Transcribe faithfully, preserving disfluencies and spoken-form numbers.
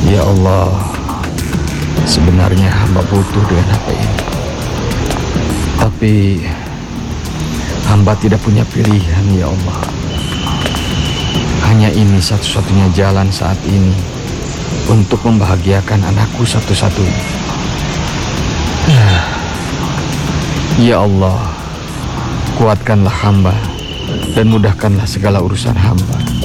Ya Allah, sebenarnya hamba butuh dengan H P ini. Tapi hamba tidak punya pilihan, ya Allah. Hanya ini satu-satunya jalan saat ini untuk membahagiakan anakku satu-satunya. Ya Allah, kuatkanlah hamba dan mudahkanlah segala urusan hamba.